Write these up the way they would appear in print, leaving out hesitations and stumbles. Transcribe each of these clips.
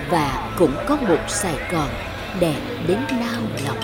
và cũng có một Sài Gòn đẹp đến nao lòng.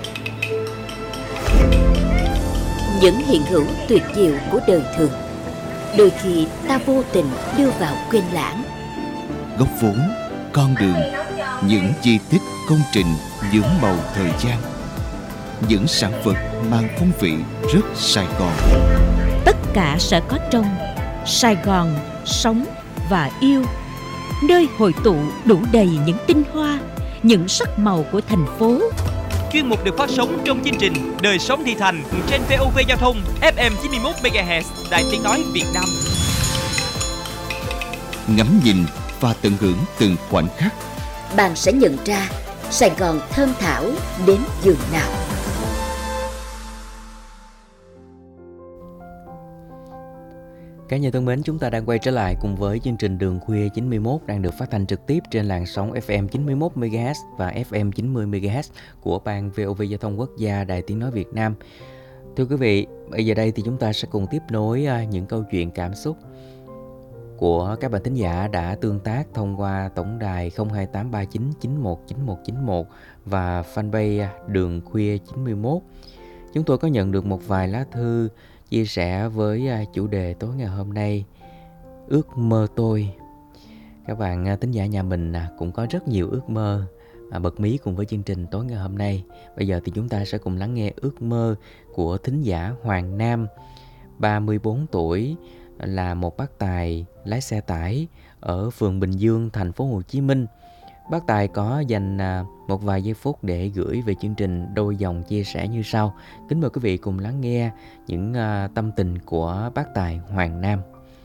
Những hiện hữu tuyệt diệu của đời thường đôi khi ta vô tình đưa vào quên lãng. Góc vốn, con đường, những chi tiết công trình nhuốm màu thời gian, những sản vật mang phong vị rất Sài Gòn. Tất cả sẽ có trong Sài Gòn sống và yêu, nơi hội tụ đủ đầy những tinh hoa, những sắc màu của thành phố. Chuyên mục được phát sóng trong chương trình Đời sống thị thành trên VOV Giao thông FM 91 MHz, Đài Tiếng nói Việt Nam. Ngắm nhìn và tận hưởng từng khoảnh khắc, Bạn sẽ nhận ra Sài Gòn thơm thảo đến giường nào. Các nhà thân mến, chúng ta đang quay trở lại cùng với chương trình Đường Khuya 91 đang được phát thanh trực tiếp trên làn sóng FM 91 MHz và FM 90 MHz của ban VOV Giao thông Quốc gia Đài Tiếng nói Việt Nam. Thưa quý vị, bây giờ đây thì chúng ta sẽ cùng tiếp nối những câu chuyện cảm xúc của các bạn thính giả đã tương tác thông qua tổng đài 02839919191 và fanpage Đường Khuya 91. Chúng tôi có nhận được một vài lá thư chia sẻ với chủ đề tối ngày hôm nay, ước mơ tôi. Các bạn thính giả nhà mình cũng có rất nhiều ước mơ bật mí cùng với chương trình tối ngày hôm nay. Bây giờ thì chúng ta sẽ cùng lắng nghe ước mơ của thính giả Hoàng Nam, 34 tuổi, là một bác tài lái xe tải ở phường Bình Dương, thành phố Hồ Chí Minh. Bác Tài có dành một vài giây phút để gửi về chương trình đôi dòng chia sẻ như sau. Kính mời quý vị cùng lắng nghe những tâm tình của bác Tài Hoàng Nam.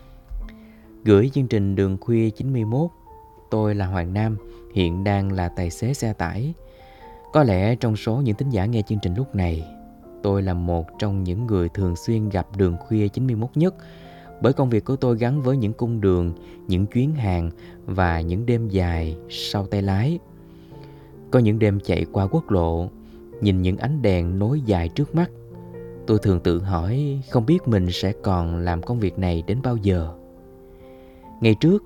Gửi chương trình Đường Khuya 91. Tôi là Hoàng Nam, hiện đang là tài xế xe tải. Có lẽ trong số những thính giả nghe chương trình lúc này, tôi là một trong những người thường xuyên gặp Đường Khuya 91 nhất. Bởi công việc của tôi gắn với những cung đường, những chuyến hàng và những đêm dài sau tay lái. Có những đêm chạy qua quốc lộ, nhìn những ánh đèn nối dài trước mắt. Tôi thường tự hỏi không biết mình sẽ còn làm công việc này đến bao giờ. Ngày trước,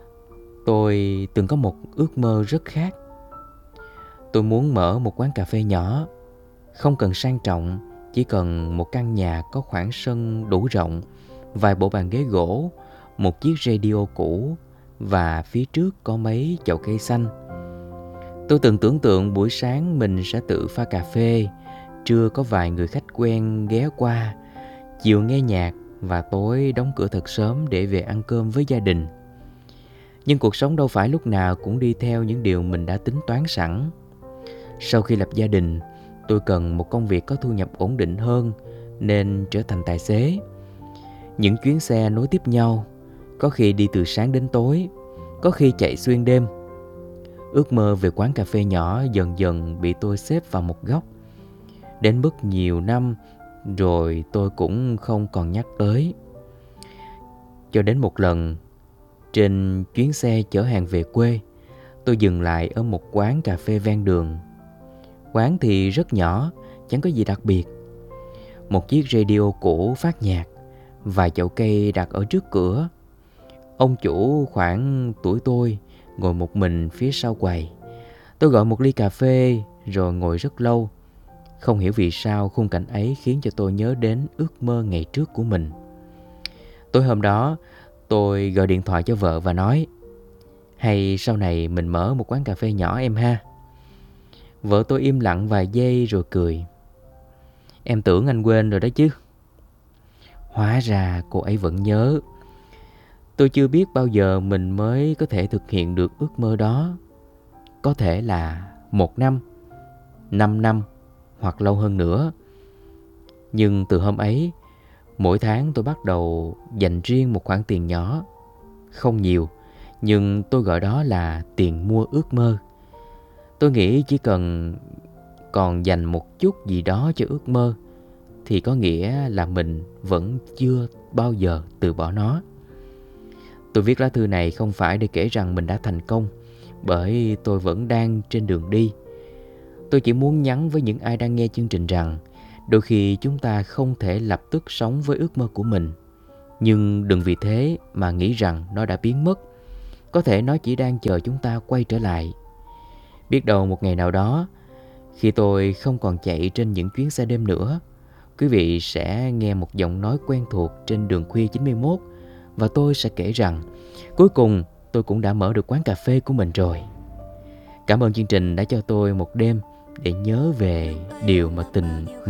tôi từng có một ước mơ rất khác. Tôi muốn mở một quán cà phê nhỏ, không cần sang trọng, chỉ cần một căn nhà có khoảng sân đủ rộng, vài bộ bàn ghế gỗ, một chiếc radio cũ và phía trước có mấy chậu cây xanh. Tôi từng tưởng tượng buổi sáng mình sẽ tự pha cà phê, trưa có vài người khách quen ghé qua, chiều nghe nhạc và tối đóng cửa thật sớm để về ăn cơm với gia đình. Nhưng cuộc sống đâu phải lúc nào cũng đi theo những điều mình đã tính toán sẵn. Sau khi lập gia đình, tôi cần một công việc có thu nhập ổn định hơn nên trở thành tài xế. Những chuyến xe nối tiếp nhau, có khi đi từ sáng đến tối, có khi chạy xuyên đêm. Ước mơ về quán cà phê nhỏ dần dần bị tôi xếp vào một góc. Đến mức nhiều năm rồi tôi cũng không còn nhắc tới. Cho đến một lần, trên chuyến xe chở hàng về quê, tôi dừng lại ở một quán cà phê ven đường. Quán thì rất nhỏ, chẳng có gì đặc biệt. Một chiếc radio cũ phát nhạc, vài chậu cây đặt ở trước cửa. Ông chủ khoảng tuổi tôi ngồi một mình phía sau quầy. Tôi gọi một ly cà phê rồi ngồi rất lâu. Không hiểu vì sao khung cảnh ấy khiến cho tôi nhớ đến ước mơ ngày trước của mình. Tối hôm đó, tôi gọi điện thoại cho vợ và nói: hay sau này mình mở một quán cà phê nhỏ em ha. Vợ tôi im lặng vài giây rồi cười: em tưởng anh quên rồi đó chứ. Hóa ra cô ấy vẫn nhớ. Tôi chưa biết bao giờ mình mới có thể thực hiện được ước mơ đó. Có thể là 1 năm, 5 năm hoặc lâu hơn nữa. Nhưng từ hôm ấy, mỗi tháng tôi bắt đầu dành riêng một khoản tiền nhỏ. Không nhiều, nhưng tôi gọi đó là tiền mua ước mơ. Tôi nghĩ chỉ cần còn dành một chút gì đó cho ước mơ thì có nghĩa là mình vẫn chưa bao giờ từ bỏ nó. Tôi viết lá thư này không phải để kể rằng mình đã thành công, bởi tôi vẫn đang trên đường đi. Tôi chỉ muốn nhắn với những ai đang nghe chương trình rằng đôi khi chúng ta không thể lập tức sống với ước mơ của mình. Nhưng đừng vì thế mà nghĩ rằng nó đã biến mất. Có thể nó chỉ đang chờ chúng ta quay trở lại. Biết đâu một ngày nào đó, khi tôi không còn chạy trên những chuyến xe đêm nữa, quý vị sẽ nghe một giọng nói quen thuộc trên đường khuya 91 và tôi sẽ kể rằng cuối cùng tôi cũng đã mở được quán cà phê của mình rồi. Cảm ơn chương trình đã cho tôi một đêm để nhớ về điều mà tình